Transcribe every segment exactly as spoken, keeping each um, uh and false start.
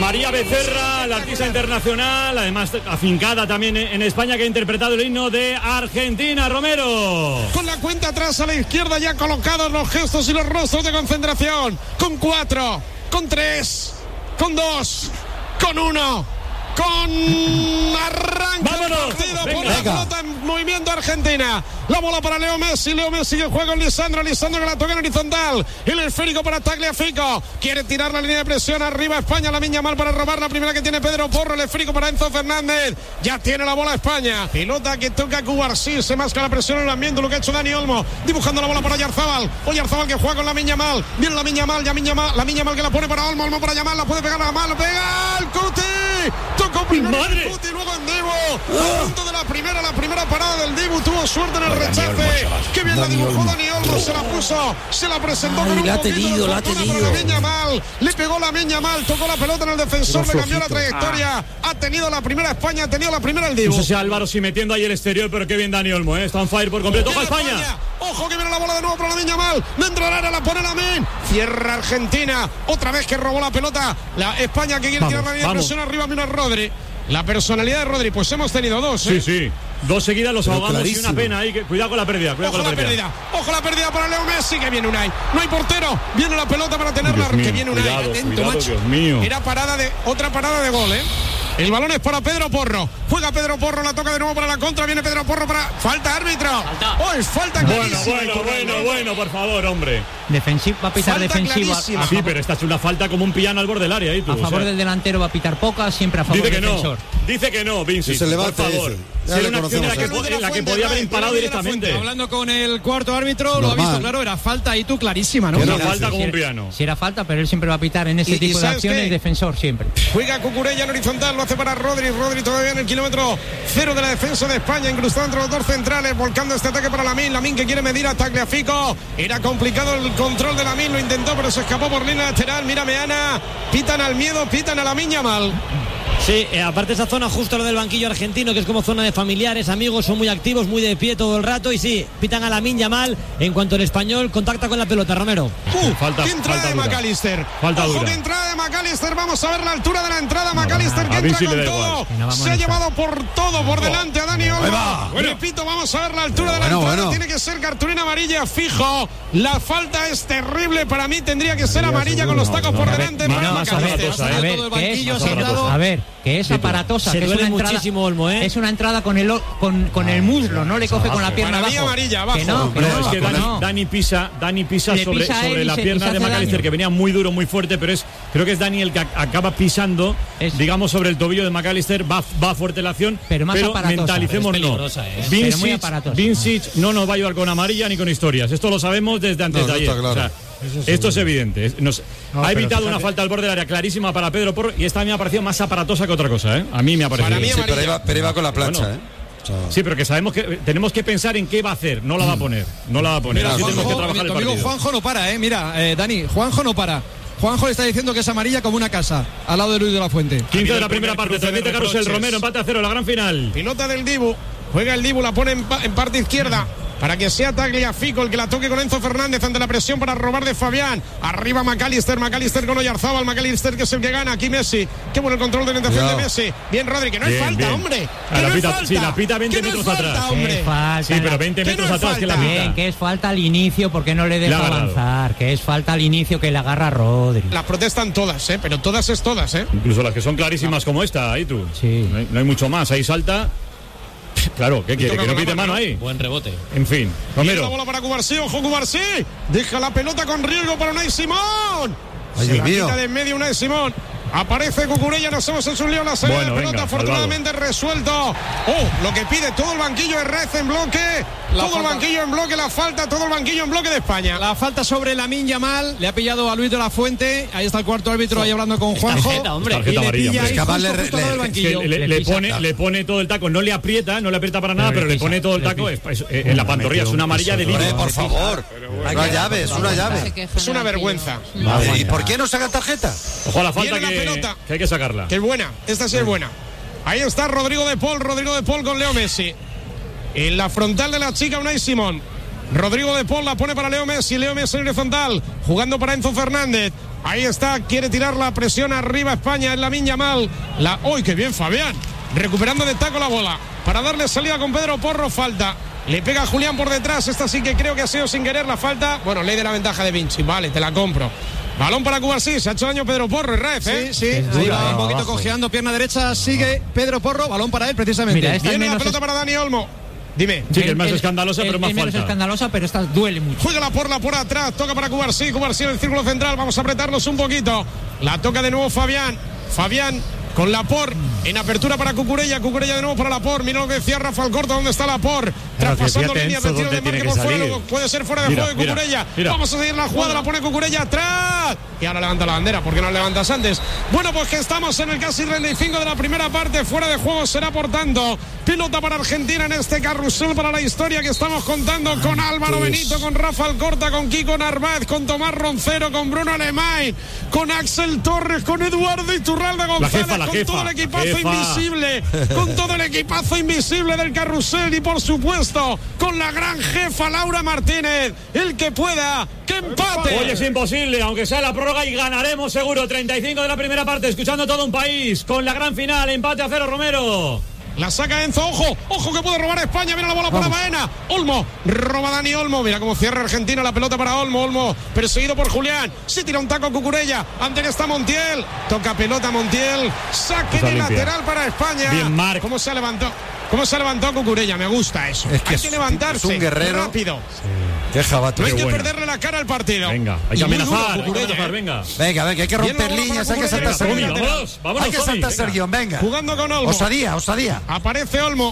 María Becerra, la artista internacional, además afincada también en España, que ha interpretado el himno de Argentina. Romero. Con la cuenta atrás a la izquierda, ya colocados los gestos y los rostros de concentración. Con cuatro, con tres, con dos, con uno. Con arranque ¡vámonos! partido Venga. por la Venga. pelota en movimiento Argentina. La bola para Leo Messi. Leo Messi que juega con Lisandro. Lisandro que la toca en horizontal. El esférico para Tagliafico. Quiere tirar la línea de presión arriba España. La Miña mal para robar. La primera que tiene Pedro Porro. El esférico para Enzo Fernández. Ya tiene la bola España. Pelota que toca Cubarsí. Se masca la presión en el ambiente. Lo que ha hecho Dani Olmo. Dibujando la bola para Oyarzábal. Oyarzábal que juega con la Miña mal. Viene la Miña mal. Ya Miña mal. La Miña mal que la pone para Olmo. Olmo para Yamal. La puede pegar a Yamal. Lo pega el Cuti. Tocó primero ¡madre! el Cuti. Luego en Dibu. A punto de la primera. La primera parada del Dibu. Tuvo suerte en el rechace. Que bien la dibujó Dani Olmo. Se la puso. Se la presentó Ay, con un la ha poquito tenido, de la ha fortuna tenido. para la Miña mal. Le pegó la Miña mal. Tocó la pelota en el defensor. Le cambió la trayectoria. Ha tenido la primera España. Ha tenido la primera el Dibu. No sé si Álvaro si metiendo ahí el exterior, pero qué bien Dani Olmo, ¿eh? Está on fire por completo. ¡Ojo a Viene España! Ojo que viene la bola de nuevo para la Miña mal. Dentro del área la pone la Min. Cierra Argentina. Otra vez que robó la pelota. La España que quiere Vamos, tirar la línea de vamos. presión arriba. Mira Rodri. La personalidad de Rodri. Pues hemos tenido dos, ¿eh? Sí, sí. Dos seguidas los Pero ahogamos clarísimo. y una pena ahí. Que, cuidado con la pérdida. Cuidado Ojo con la la pérdida. pérdida, ojo la pérdida para Leo Messi, que viene Unai. No hay portero, viene la pelota para tenerla, Dios mío, que viene Unai. cuidado, Atento, cuidado, macho. Dios mío. Era parada de otra parada de gol, ¿eh? El balón es para Pedro Porro. Juega Pedro Porro, la toca de nuevo para la contra. Viene Pedro Porro para. Falta, árbitro. Falta. Oh, es falta Bueno, clarísima. bueno, bueno, bueno, por favor, hombre. Defensivo, va a pitar Falta defensivo. A, clarísima. a Sí, favor, pero esta es una falta como un piano al borde del área, ¿eh? Tú, a o favor sea, del delantero va a pitar pocas, siempre a favor Dice que del no. defensor. Dice que no, Vinci. Que se levante, por favor. dice. Si Ya era le una acción en la que, conocemos en la que podía haber imparado directamente. Hablando con el cuarto árbitro, lo ha Normal. visto claro, era falta ahí tú clarísima, ¿no? Una Normal. falta como Si un era- piano. Si era falta, pero él siempre va a pitar en ese Y- y tipo de ¿sabes acciones, qué? defensor siempre. Juega Cucurella en horizontal, lo hace para Rodri. Rodri todavía en el kilómetro cero de la defensa de España, incrustado entre los dos centrales, volcando este ataque para Lamine. Lamine que quiere medir a Tagliafico. Era complicado el control de Lamine, lo intentó, pero se escapó por línea lateral. Mira Meana, pitan al miedo, pitan a Lamine Yamal. Sí, eh, aparte esa zona justo lo del banquillo argentino, que es como zona de familiares, amigos, son muy activos, muy de pie todo el rato. Y sí, pitan a Lamine Yamal. En cuanto el español contacta con la pelota, Romero. Uh, Falta- qué entrada falta de dura. McAllister. Falta Ojo, dura. qué entrada de McAllister. Vamos a ver la altura de la entrada. McAllister que a entra Vinci le con da todo. igual. Que no va a Se ha molestar. llevado por todo por delante a Dani Olmo. va. Bueno. Repito, vamos a ver la altura de la Bueno, entrada. bueno. Tiene que ser cartulina amarilla fijo. La falta es terrible. Para mí tendría que ser amarilla con los tacos por delante. Más- para más McAllister. aparatosa, a ¿eh? ver, Todo el que es, banquillo más sentado. aparatosa. a ver, que es Sí, tú. aparatosa, Se que es duele una entrada, muchísimo Olmo, ¿eh? es una entrada con el o- con, con el muslo, no le coge con la pierna Para mí abajo. amarilla, abajo. Que no, que No, no, es que que Dani, no. Dani pisa, Dani pisa Le sobre, pisa a él sobre y la se- y pierna se de hace McAllister, daño. que venía muy duro, muy fuerte, pero es creo que es Dani el que a- acaba pisando, Es- digamos, sobre el tobillo de McAllister. Va, va fuerte la acción, Pero más aparatosa. mentalicemos Pero es no. peligrosa, ¿eh? Pero muy Vincic, aparatosa. Vincic no nos va a llevar con amarilla ni con historias. Esto lo sabemos desde antes No, de no ayer. está claro. O sea, esto es evidente. Es- nos- No, ha pero evitado fíjate. una falta al borde del área clarísima para Pedro Porro, y esta a mí me ha parecido más aparatosa que otra cosa, ¿eh? A mí me ha parecido. Para mí Sí, pero iba, pero iba con la plancha, Bueno. ¿eh? O sea, Sí, pero que sabemos que tenemos que pensar en qué va a hacer. No la va a poner. No la va a poner. Mira, Así tenemos que Juanjo, trabajar mi el amigo partido. Juanjo no para, eh. Mira, eh, Dani, Juanjo no para. Juanjo le está diciendo que es amarilla como una casa, al lado de Luis de la Fuente. quince de la el primera primer parte, cruce de transmite Carrusel reproches. Romero, empate a cero, la gran final. Pilota del Dibu. Juega el Dibu, la pone en, pa- en parte izquierda. Para que sea Tagliafico el que la toque con Enzo Fernández ante la presión para robar de Fabián. Arriba McAllister, McAllister con Oyarzábal, McAllister que es el que gana. Aquí Messi. Qué bueno el control de orientación Cuidado. de Messi. Bien, Rodri, que no Bien, es falta, bien. hombre. Ah, Que la no pita- es falta. sí, la pita veinte Que no es metros falta, atrás. hombre. Que falta Sí, pero la- veinte que no metros es atrás que la falta. pita. Bien, que es falta al inicio porque no le deja Le ha agarrado. avanzar, que es falta al inicio que le agarra a Rodri. Las protestan todas, ¿eh? Pero todas es todas, ¿eh? Incluso las que son clarísimas como esta, ahí tú. Sí. No hay, no hay mucho más, ahí salta. Claro, ¿qué quiere? toca Que no con la pite mano, mano ahí. Buen rebote. En fin, Viene la Romero. bola para Cubarsí, ojo Cubarsí. Deja la pelota con riesgo para Unai Simón. Ay, Se Dios la mío. quita de en medio Unai Simón. Aparece Cucurella, nos hemos hecho un lío en la salida Bueno, de pelota, venga, afortunadamente resuelto. Oh, lo que pide todo el banquillo es Rez en bloque. La todo falta. el banquillo en bloque, la falta, todo el banquillo en bloque de España. La falta sobre Lamine Yamal, le ha pillado a Luis de la Fuente. Ahí está el cuarto árbitro ahí hablando con Juanjo. tarjeta, hombre. Tarjeta y le amarilla, pilla hombre. ahí Es capaz justo, de re- justo al lado del le- Es que banquillo. le, Le le pisa, pone, claro. le pone todo el taco, no le aprieta, no le aprieta para nada, Pero pero le le pone pisa, todo el le taco. pisa. Es- es- en la pantorrilla es una amarilla de Hombre, libro. por favor. Una llave, es una llave. Es una vergüenza. ¿Y por qué no sacan tarjeta? Ojo a la falta Viene la que, pelota. que hay que sacarla. Que es buena, esta sí es buena. Ahí está Rodrigo de Paul, Rodrigo de Paul con Leo Messi. En la frontal de la chica Unai Simón. Rodrigo de Paul la pone para Leo Messi, Leo Messi en horizontal, jugando para Enzo Fernández. Ahí está, quiere tirar la presión arriba España en Lamine Yamal. La... ¡Uy, qué bien Fabián! Recuperando de taco la bola. Para darle salida con Pedro Porro, falta. Le pega a Julián por detrás. Esta sí que creo que ha sido sin querer la falta. Bueno, ley de la ventaja de Vinci. Vale, te la compro. Balón para Cuba, sí, se ha hecho daño Pedro Porro, y red, ¿eh? Sí, sí, ahí va un poquito cojeando, pierna derecha, sigue Pedro Porro, balón para él precisamente. Mira, esta Viene la pelota es... para Dani Olmo. Dime. Sí, que es más escandalosa, el, pero más el menos falta. escandalosa, pero esta duele mucho. Juega por la por atrás, toca para Cubarsí, Cubarsí en el círculo central, vamos a apretarnos un poquito. La toca de nuevo Fabián, Fabián con Lapor en apertura para Cucurella, Cucurella de nuevo para Lapor. Mira lo que decía Rafael Corta, ¿dónde está Lapor? Traspasando líneas de tiro de marque por fuera, luego puede ser fuera de mira, juego de Cucurella. Mira, mira. Vamos a seguir la jugada, la pone Cucurella atrás. Y ahora levanta la bandera, ¿por qué no la levantas antes? Bueno, pues que estamos en el casi treinta y cinco de la primera parte, fuera de juego será por tanto. Pilota para Argentina en este carrusel para la historia que estamos contando con Álvaro Benito, con Rafael Corta, con Kiko Narváez, con Tomás Roncero, con Bruno Alemán, con Axel Torres, con Eduardo Iturralde González, jefa, la con jefa, todo el equipazo jefa. invisible, con todo el equipazo invisible del carrusel y por supuesto con la gran jefa Laura Martínez, el que pueda, que empate. Hoy es imposible, aunque sea la prórroga, y ganaremos seguro. treinta y cinco de la primera parte, escuchando todo un país, con la gran final, empate a cero, Romero. La saca Enzo, ojo, ojo que puede robar España, viene la bola para Baena, Olmo, roba Dani Olmo, mira cómo cierra Argentina, la pelota para Olmo, Olmo perseguido por Julián, se tira un taco Cucurella, ante que está Montiel, toca pelota Montiel, saque de lateral para España. Bien, Marc. ¿Cómo se levantó? ¿Cómo se levantó Cucurella? Me gusta eso. Es que hay es, que levantarse es un guerrero rápido. Qué jabato. No hay que bueno. perderle la cara al partido. Venga, hay Y que muy duro, amenazar, hay que Cucurella, amenazar, ¿eh? venga. Venga, venga, hay que Bien, romper la bola líneas, para hay que Cucurella. saltar Venga, el Tommy, guión. vámonos, vámonos, Hay que Tommy, saltarse el venga. guión, venga. Jugando con Olmo. Osadía, osadía. Aparece Olmo.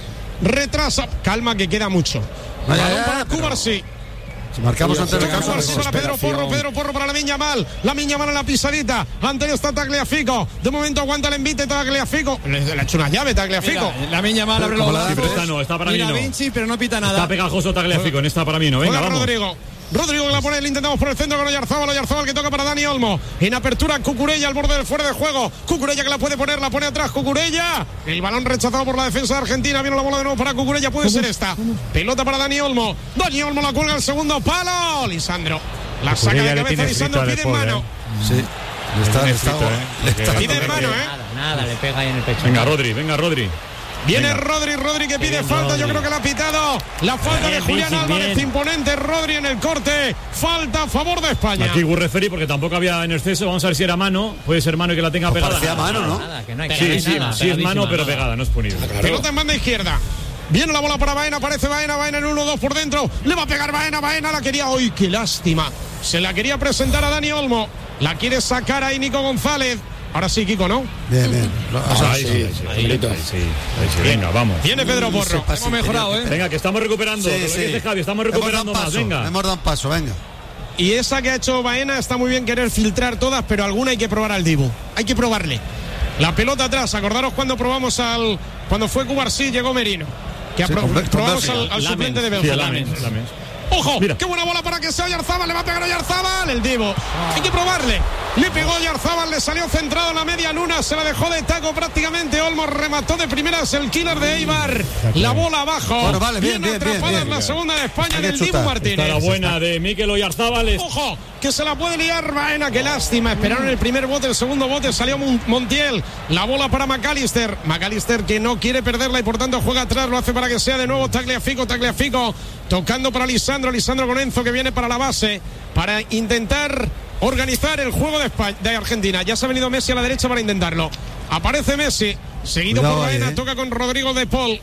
Retrasa. Calma que queda mucho. No, ya, Balón ya, para pero- Cubarsí. Si marcamos ante el Toca caso, Cubarsí para Pedro Porro, Pedro Porro para Lamine Yamal. Lamine Yamal en la pisadita. Ante él está Tagliafico. De momento aguanta el envite Tagliafico. Le, le ha hecho una llave Tagliafico. La Miña Mal abre los Como la- brazos. Sí, pero esta no, esta para mí Mira no. Vinci, pero no pita Está nada. pegajoso Tagliafico, en esta para mí no. Venga, Juega vamos. Rodrigo. Rodrigo que la pone, le intentamos por el centro con Oyarzábal, Oyarzábal que toca para Dani Olmo. En apertura Cucurella al borde del fuera de juego. Cucurella que la puede poner, la pone atrás Cucurella. El balón rechazado por la defensa de Argentina. Viene la bola de nuevo para Cucurella, puede ser esta. Pelota para Dani Olmo. Dani Olmo la cuelga al segundo palo. Lisandro. La saca Cucurella de le cabeza, tiene Lisandro frito pide al en mano. pobre, Sí. Le está, le está, frito, ¿eh? le está Pide en dando- mano, ¿eh? Nada, nada, le pega ahí en el pecho. Venga, Rodri, venga, Rodri. Viene Venga. Rodri, Rodri que pide bien, falta, yo Rodri. creo que la ha pitado. La falta de Bien, Julián Vinci, Álvarez, bien. imponente. Rodri en el corte. Falta a favor de España. Aquí Gur referí porque tampoco había en exceso. Vamos a ver si era mano. Puede ser mano y que la tenga Pues pegada. parecía mano, ¿no? Nada, que no hay que Sí, no hay sí, nada, sí es mano, pegadísima, pero nada. pegada, no es punible. Pelota en banda izquierda. Viene la bola para Baena, aparece Baena, Baena en uno dos por dentro. Le va a pegar Baena, Baena la quería. ¡Uy, qué lástima! Se la quería presentar a Dani Olmo. La quiere sacar ahí Nico González. Ahora sí, Kiko, ¿no? Bien, bien. Ah, Ahí sí, ahí sí, ahí sí, ahí sí. Venga, vamos. Viene Pedro Porro. Hemos mejorado, ¿eh? Venga, que estamos recuperando. Sí, Lo que sí. dice Javi, estamos Hemos dado recuperando un más. paso, Venga. Hemos dado un paso, venga. Y esa que ha hecho Baena está muy bien querer filtrar todas, pero alguna hay que probar al Dibu. Hay que probarle. La pelota atrás. Acordaros cuando probamos al. Cuando fue Cubarsí, llegó Merino. Que Sí, apro- con- con probamos Bélgica. al, al suplente de Sí, Bélgica. Lamens, Lamens. ¡Ojo! Mira. ¡Qué buena bola para que sea Oyarzábal! ¡Le va a pegar Oyarzábal! El Divo. Hay que probarle. Le pegó Oyarzábal, le salió centrado en la media luna, se la dejó de taco prácticamente. Olmo remató de primeras el killer de Eibar. La bola abajo. Bueno, vale, bien, bien, atrapada bien, en la bien. segunda de España Hay que del Dibu chutar. Martínez. Está la buena de Mikel Oyarzábal. es- ¡Ojo! Que se la puede liar Baena, qué lástima. Esperaron el primer bote, el segundo bote, salió Mon- Montiel. La bola para McAllister. McAllister que no quiere perderla y por tanto juega atrás, lo hace para que sea de nuevo Tagliafico, Tagliafico. Tocando para Lisandro, Lisandro con Enzo que viene para la base, para intentar organizar el juego de, España, de Argentina. Ya se ha venido Messi a la derecha para intentarlo. Aparece Messi, seguido Cuidado por ahí, Baena, eh. toca con Rodrigo de Paul.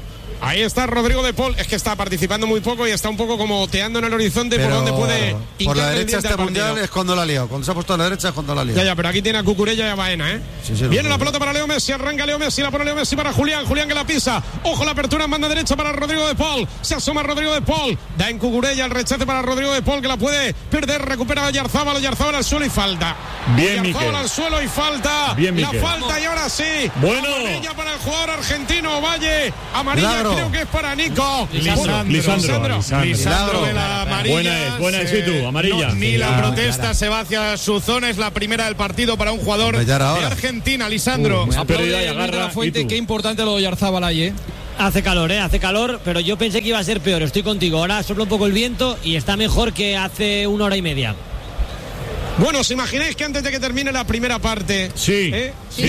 Ahí está Rodrigo de Paul, es que está participando muy poco y está un poco como oteando en el horizonte por Pero donde puede por hincar la el derecha diente este al partido. mundial es cuando la ha liado. Cuando se ha puesto a la derecha es cuando la ha liado. Ya, ya, pero aquí tiene a Cucurella y a Baena, ¿eh? Sí, sí, Viene lo la sé. pelota para Leo Messi, arranca Leo Messi, la pone Leo Messi para Julián, Julián que la pisa. Ojo la apertura en banda derecha para Rodrigo de Paul. Se asoma Rodrigo de Paul. Da en Cucurella el rechace para Rodrigo de Paul que la puede perder. Recupera a Oyarzábal, Oyarzábal al suelo y falta. Bien, Oyarzábal Miquel. al suelo y falta. Bien, la Miquel. falta y ahora sí. Bueno. Amarilla para el jugador argentino, Valle. Amarilla Milagro. creo que es para Nico. Lisandro. Lisandro. Lisandro de la amarilla. Buena es, buena es, sí, tú, amarilla. No, ni la Clara, protesta se va hacia su zona, es la primera del partido para un jugador Hombre, ya era de hora. Argentina, Lisandro. Uh, Aplaude pérdida y Luis de agarra, la Fuente, y tú. qué importante lo de Oyarzábal ahí, ¿eh? Hace calor, ¿eh? Hace calor, pero yo pensé que iba a ser peor. Estoy contigo. Ahora sopla un poco el viento y está mejor que hace una hora y media. Bueno, ¿os imagináis que antes de que termine la primera parte? Sí, ¿eh? sí,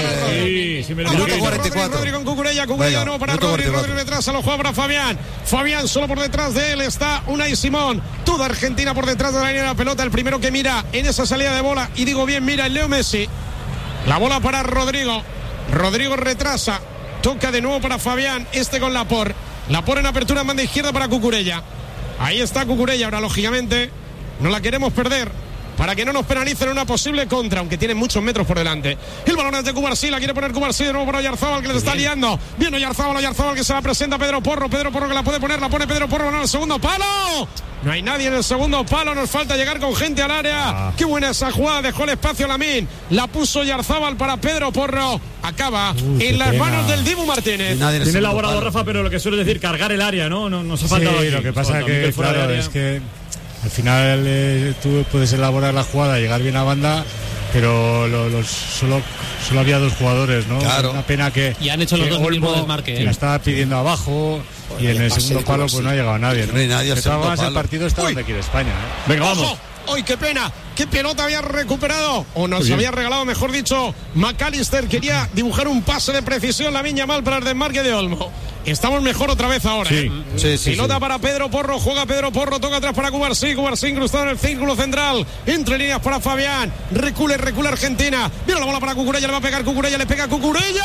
sí, sí, me lo Vamos, imagino. Rodri, Rodri con Cucurella, Cucurella no para Rodri, Rodri detrás, se lo juega para Fabián. Fabián solo por detrás de él está Unai Simón. Toda Argentina por detrás de la línea de la pelota. El primero que mira en esa salida de bola, y digo bien, mira el Leo Messi. La bola para Rodrigo. Rodrigo retrasa. Toca de nuevo para Fabián. Este con Laporte. Laporte en apertura en banda izquierda para Cucurella. Ahí está Cucurella. Ahora, lógicamente, no la queremos perder para que no nos penalicen una posible contra, aunque tiene muchos metros por delante. El balón es de Cubarsí, la quiere poner Cubarsí de nuevo para Oyarzábal, que les está liando. Viene Oyarzábal, Oyarzábal que se la presenta a Pedro Porro. Pedro Porro que la puede poner, la pone Pedro Porro, no, en el segundo palo. No hay nadie en el segundo palo, nos falta llegar con gente al área. Ah. Qué buena esa jugada, dejó el espacio a Lamín. La puso Oyarzábal para Pedro Porro. Acaba Uy, en las pena. manos del Dibu Martínez. Tiene elaborado Rafa, pero lo que suele decir, cargar el área, ¿no? no nos ha faltado. Sí, aquí. Lo que pasa es que, claro, es que al final eh, tú puedes elaborar la jugada, llegar bien a banda, pero lo, los, solo, solo había dos jugadores, ¿no? Claro. Una pena que. Y han hecho los dos mismos desmarques. Que la estaba pidiendo abajo y en el segundo palo pues no ha llegado nadie, ¿no? No hay nadie. De todas formas, el partido está donde quiere España, ¿eh? Venga, vamos. ¡Ay, qué pena! ¿Qué pelota había recuperado? O nos había regalado, mejor dicho, McAllister. Quería dibujar un pase de precisión, Lamín Yamal, para el desmarque de Olmo. Estamos mejor otra vez ahora. Sí, ¿eh? sí, sí, Pelota sí. para Pedro Porro, juega Pedro Porro, toca atrás para Cubarsí, Cubarsí incrustado en el círculo central, entre líneas para Fabián, recule, recule Argentina, viene la bola para Cucurella, le va a pegar Cucurella, le pega Cucurella,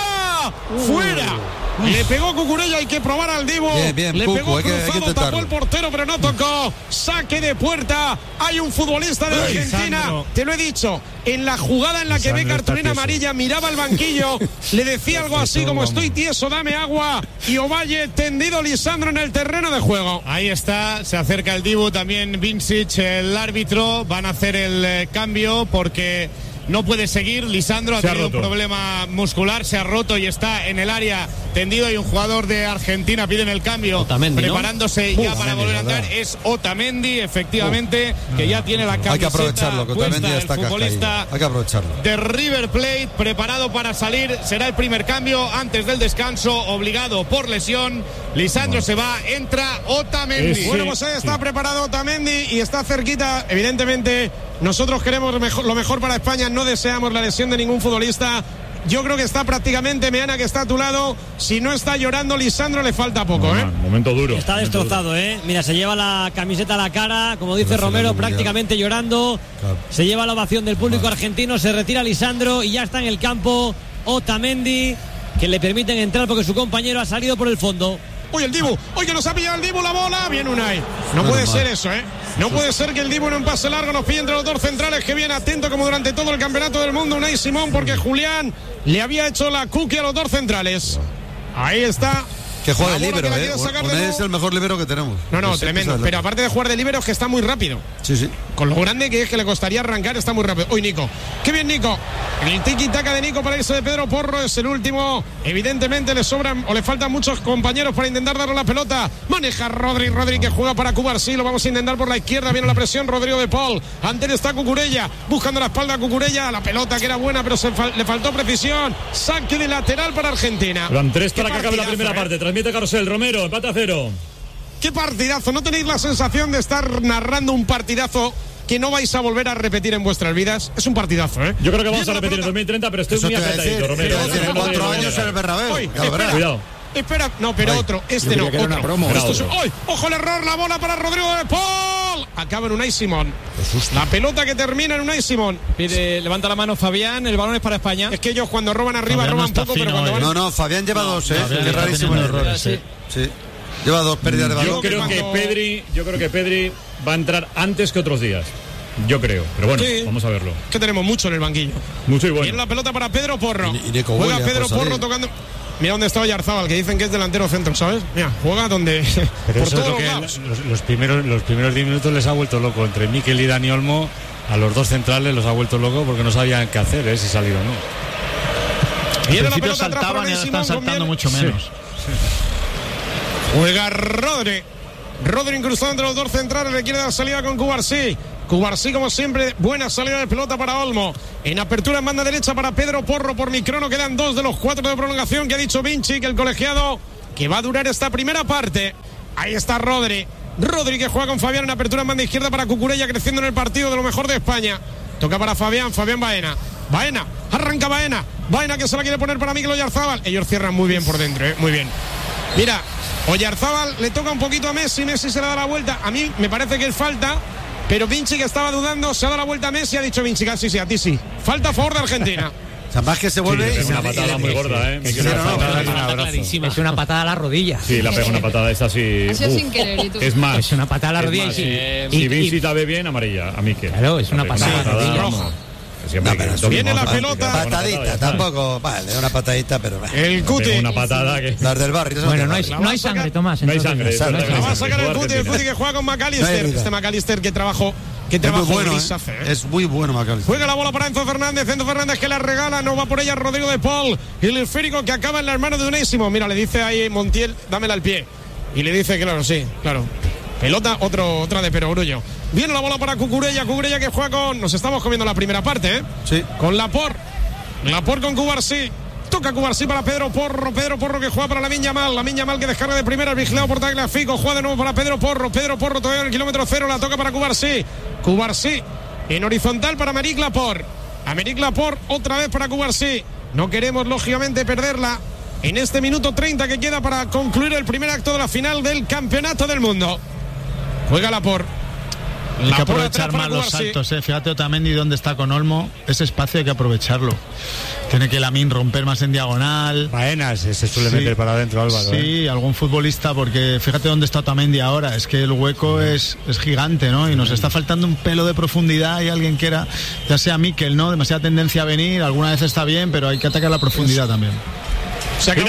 uh. fuera. Le pegó Cucurella, hay que probar al Divo. Bien, bien, Le Cucu, pegó hay que, cruzado, hay que tapó el portero, pero no tocó. Saque de puerta. Hay un futbolista de Ay, Argentina. Lisandro. Te lo he dicho. En la jugada en la que ve cartulina amarilla, miraba al banquillo, le decía algo así como: estoy tieso, dame agua. Y Ovalle tendido, Lisandro en el terreno de juego. Ahí está, se acerca el Dibu, también Vincic, el árbitro. Van a hacer el eh, cambio porque no puede seguir. Lisandro ha Se ha tenido roto. un problema muscular, se ha roto y está en el área tendido. Y un jugador de Argentina piden el cambio, Otamendi, ¿no? preparándose ya para volver a entrar. Es Otamendi, efectivamente, que ya tiene la camiseta Hay que aprovecharlo, que Otamendi puesta, ya está el futbolista cascaído. Hay que aprovecharlo. de River Plate, preparado para salir. Será el primer cambio antes del descanso, obligado por lesión. Lisandro se va, entra Otamendi. Sí, Bueno, pues ahí está preparado Otamendi y está cerquita. Evidentemente, nosotros queremos mejor, lo mejor para España, no deseamos la lesión de ningún futbolista. Yo creo que está prácticamente Meana, que está a tu lado. Si no está llorando Lisandro, le falta poco, No, ¿eh? momento duro. Está momento destrozado, duro. ¿eh? Mira, se lleva la camiseta a la cara, como dice Pero Romero, se lo prácticamente llorando. Claro. Se lleva la ovación del público argentino, se retira Lisandro y ya está en el campo Otamendi, que le permiten entrar porque su compañero ha salido por el fondo. Uy, el Dibu, uy, que nos ha pillado el Dibu la bola. Bien, Unai. No Normal. puede ser eso, ¿eh? No puede ser que el Dibu en un pase largo nos pille entre los dos centrales, que viene atento como durante todo el campeonato del mundo Unai Simón, porque Julián le había hecho la cookie a los dos centrales. Ahí está. Que juega La de bola que líbero, la ¿eh? quiere sacar de Unai nuevo. es el mejor líbero que tenemos. No, no, Es- tremendo. es el- Pero aparte de jugar de líbero, es que está muy rápido. Sí, sí. Con lo grande que es que le costaría arrancar, está muy rápido. Uy, Nico. Qué bien, Nico. El tiki-taka de Nico para irse de Pedro Porro es el último. Evidentemente le sobran o le faltan muchos compañeros para intentar darle la pelota. Maneja Rodri, Rodri que juega para Cubarsí. Lo vamos a intentar por la izquierda. Viene la presión, Rodrigo de Paul. Ante él está Cucurella. Buscando la espalda a Cucurella. La pelota que era buena, pero se fal- le faltó precisión. Saque de lateral para Argentina. Van tres para Qué que acabe la partidazo, primera ¿eh? parte. Transmite Carosel, Romero, empate a cero. Qué partidazo. ¿No tenéis la sensación de estar narrando un partidazo que no vais a volver a repetir en vuestras vidas? Es un partidazo, ¿eh? Yo creo que vamos Viene a la repetir en pelota. dos mil treinta, pero estoy Eso muy te iba a decir, apretadito, Romero. te iba a decir, No, no, cuatro no, no, años no, en el no. Bernabéu. Uy, Ya lo espera. verás. Cuidado. Espera, no, pero Ay, otro, este yo no, creía que era otro. una promo. Esto Bravo. es- ¡ay! ¡Ojo el error! La bola para Rodrigo de Paul. Acaba en Unai Simón. La pelota que termina en Unai Simón. Pide, levanta la mano Fabián, el balón es para España. Es que ellos cuando roban arriba Fabián no roban está poco, pero fino cuando hoy. van... No, no, Fabián lleva dos, ¿eh? Fabián Qué está rarísimo teniendo el error. errores, sí. Sí. Lleva dos pérdidas de balón. Yo creo que cuando- Pedri, yo creo que Pedri va a entrar antes que otros días. Yo creo, pero bueno, Sí. vamos a verlo. Que tenemos mucho en el banquillo. Mucho y Viene bueno. la pelota para Pedro Porro. Y- y Nico Juega Williams Pedro por salir. Porro tocando... Mira dónde está Oyarzábal, que dicen que es delantero centro, ¿sabes? Mira, juega donde... Pero por eso es todos lo los que lados. los, los primeros los primeros diez minutos les ha vuelto loco. Entre Mikel y Dani Olmo, a los dos centrales los ha vuelto loco porque no sabían qué hacer, ¿eh? Si salir o no. Al Viene la principio pelota atrás para saltaban y Unai ahora Simón, están saltando conviene. mucho menos. Juega Rodri. Rodri incrustado entre los dos centrales, le quiere dar salida con Cubarsí. Cubarsí, como siempre, buena salida de pelota para Olmo. En apertura en banda derecha para Pedro Porro por microno. Quedan dos de los cuatro de prolongación que ha dicho Vinci, que el colegiado, que va a durar esta primera parte. Ahí está Rodri. Rodri, que juega con Fabián en apertura en banda izquierda para Cucurella, creciendo en el partido de lo mejor de España. Toca para Fabián, Fabián Baena. Baena, arranca Baena. Baena que se la quiere poner para Mikel Oyarzabal. Ellos cierran muy bien por dentro, ¿eh? Muy bien. Mira, Oyarzabal le toca un poquito a Messi. Messi se le da la vuelta. A mí me parece que es falta, pero Vinci, que estaba dudando, se ha dado la vuelta a Messi. Ha dicho Vinci, casi sí, a ti sí. Falta a favor de Argentina. Más que se vuelve sí, y es una patada muy gorda, ¿eh? Es una patada clarísima. Es una patada a la rodilla. Sí, la pega una patada esta así. Ha sido sin querer, ¿y tú? Es más. Es una patada a la rodilla. Más, y, eh, y, si Vinci y, la ve bien, amarilla. A mí que. Claro, es una patada a la rodilla. Roja. No, pero viene la pelota. Patadita, tampoco. Vale, una patadita, pero. El Cuti. Una patada que. Las del barrio. Bueno, no hay, no hay sangre, Tomás. No hay sangre. La va a sacar el Cuti, el Cuti que juega con McAllister. Este McAllister que trabajó. Que trabajo bueno, gris ¿eh? hace, ¿eh? Es muy bueno, McAllister. Juega la bola para Enzo Fernández. Enzo Fernández que la regala. No va por ella Rodrigo de Paul. Y el esférico que acaba en las manos de Unésimo. Mira, le dice ahí Montiel, dámela al pie. Y le dice, claro, sí, claro. Pelota, otro, otra de Perogrullo. Viene la bola para Cucurella. Cucurella que juega con. Nos estamos comiendo la primera parte, ¿eh? Sí. Con Laporte. Laporte con Cubarsí. Toca Cubarsí para Pedro Porro. Pedro Porro que juega para Lamine Yamal. Lamine Yamal que descarga de primera. Vigilado por Tagliafico. Juega de nuevo para Pedro Porro. Pedro Porro todavía en el kilómetro cero. La toca para Cubarsí. Cubarsí en horizontal para Aymeric Laporte. Aymeric Laporte otra vez para Cubarsí. No queremos, lógicamente, perderla en este minuto treinta que queda para concluir el primer acto de la final del Campeonato del Mundo. Juega Laporte. Hay que aprovechar más los saltos, ¿eh? Fíjate Otamendi dónde está con Olmo. Ese espacio hay que aprovecharlo. Tiene que Lamine romper más en diagonal. Baena se, se suele sí, meter para adentro, Álvaro. Sí, ¿eh? Algún futbolista, porque fíjate dónde está Otamendi ahora. Es que el hueco sí. es, es gigante, ¿no? Y nos está faltando un pelo de profundidad. Y alguien que era, ya sea Mikel, ¿no? Demasiada tendencia a venir. Alguna vez está bien, pero hay que atacar la profundidad también. Se acabó.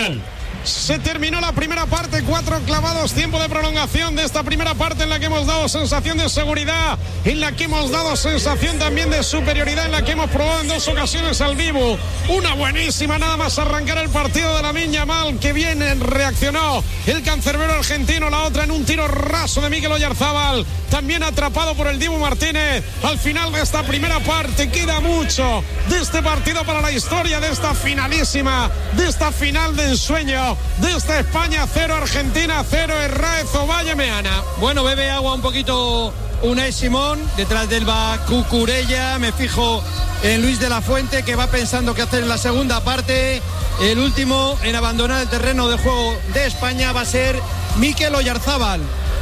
Se terminó la primera parte, cuatro clavados, tiempo de prolongación de esta primera parte en la que hemos dado sensación de seguridad, en la que hemos dado sensación también de superioridad, en la que hemos probado en dos ocasiones al vivo. Una buenísima, nada más arrancar el partido de Lamine Yamal, que bien reaccionó el cancerbero argentino, la otra en un tiro raso de Mikel Oyarzabal, también atrapado por el Dibu Martínez. Al final de esta primera parte queda mucho de este partido para la historia, de esta finalísima, de esta final de ensueño. Desde España cero, Argentina cero, Herráez Ovalle Meana. Bueno, bebe agua un poquito Unai Simón, detrás del va Cucurella, me fijo en Luis de la Fuente, que va pensando qué hacer en la segunda parte. El último en abandonar el terreno de juego de España va a ser Mikel Oyarzabal.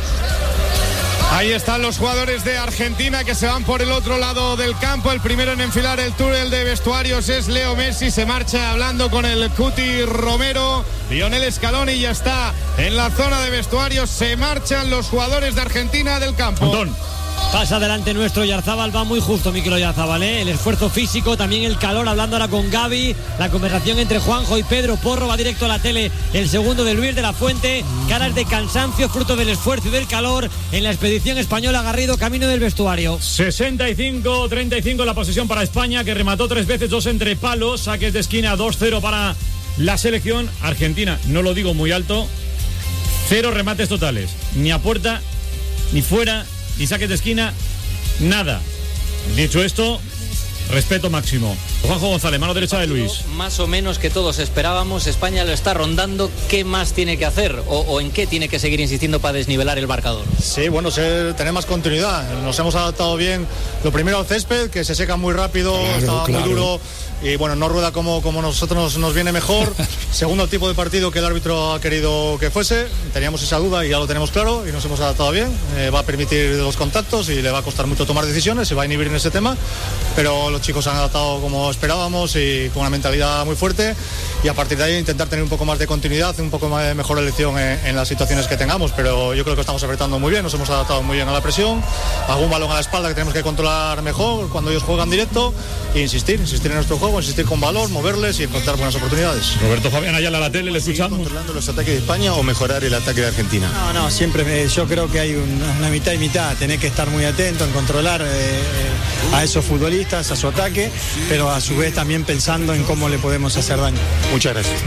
Ahí están los jugadores de Argentina que se van por el otro lado del campo. El primero en enfilar el túnel de vestuarios es Leo Messi. Se marcha hablando con el Cuti Romero. Lionel Scaloni ya está en la zona de vestuarios. Se marchan los jugadores de Argentina del campo. Montón. Pasa adelante nuestro Oyarzabal, va muy justo Mikel Oyarzabal, ¿eh? El esfuerzo físico, también el calor, hablando ahora con Gaby, la conversación entre Juanjo y Pedro Porro, va directo a la tele el segundo de Luis de la Fuente, caras de cansancio, fruto del esfuerzo y del calor en la expedición española. Garrido, camino del vestuario. sesenta y cinco treinta y cinco la posesión para España, que remató tres veces, dos entre palos, saques de esquina, dos cero para la selección argentina. No lo digo muy alto, cero remates totales, ni a puerta, ni fuera, ni saques de esquina, nada. Dicho esto, respeto máximo. Juanjo González, mano derecha de Luis. Más o menos que todos esperábamos. España lo está rondando. ¿Qué más tiene que hacer? ¿O, o en qué tiene que seguir insistiendo para desnivelar el marcador? Sí, bueno, se, tener más continuidad. Nos hemos adaptado bien. Lo primero al césped, que se seca muy rápido, claro, estaba claro. muy duro. Y bueno, no rueda como, como nosotros nos, nos viene mejor. Segundo, el tipo de partido que el árbitro ha querido que fuese. Teníamos esa duda y ya lo tenemos claro y nos hemos adaptado bien. Eh, va a permitir los contactos y le va a costar mucho tomar decisiones, se va a inhibir en ese tema. Pero los chicos se han adaptado como esperábamos y con una mentalidad muy fuerte. Y a partir de ahí intentar tener un poco más de continuidad, un poco más de mejor elección en, en las situaciones que tengamos. Pero yo creo que estamos apretando muy bien, nos hemos adaptado muy bien a la presión. Algún balón a la espalda que tenemos que controlar mejor cuando ellos juegan directo. E insistir, insistir en nuestro juego, insistir con valor, moverles y encontrar buenas oportunidades. Roberto Fabián Ayala, la tele, le escuchamos. ¿Controlando los ataques de España o mejorar el ataque de Argentina? No, no, siempre me, yo creo que hay un, una mitad y mitad. Tenés que estar muy atento en controlar eh, a esos futbolistas, a su ataque, pero a su vez también pensando en cómo le podemos hacer daño. Muchas gracias.